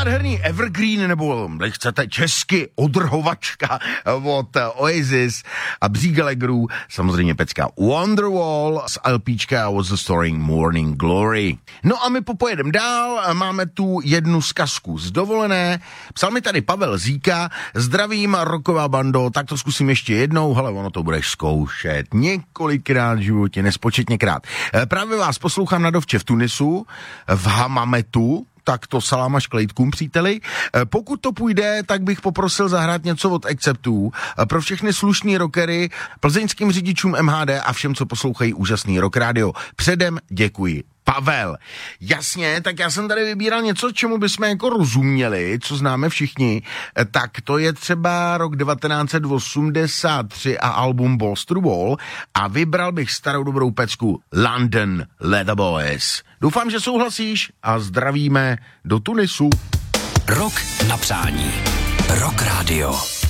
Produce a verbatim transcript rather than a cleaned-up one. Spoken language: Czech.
nádherný evergreen, nebo chcete česky odrhovačka od Oasis a Bří Gallagherů, samozřejmě pecka Wonderwall z LPčka What's the Story Morning Glory. No a my popojedem dál, máme tu jednu zkazku z dovolené, psal mi tady Pavel Zíka, zdravím rocková bando, tak to zkusím ještě jednou, hele, ono to budeš zkoušet několikrát v životě, nespočetněkrát. Právě vás poslouchám na dovče v Tunisu, v Hamametu, tak to saláma šklejtkům, příteli. Pokud to půjde, tak bych poprosil zahrát něco od Acceptů pro všechny slušný rockery, plzeňským řidičům M H D a všem, co poslouchají úžasný Rock Radio. Předem děkuji. Pavel. Jasně, tak já jsem tady vybíral něco, čemu bychom jako rozuměli, co známe všichni, tak to je třeba rok devatenáct set osmdesát tři a album Balls to the Wall a vybral bych starou dobrou pecku London Leather Boys. Doufám, že souhlasíš a zdravíme do Tunisu. Rock na přání. Rock Radio.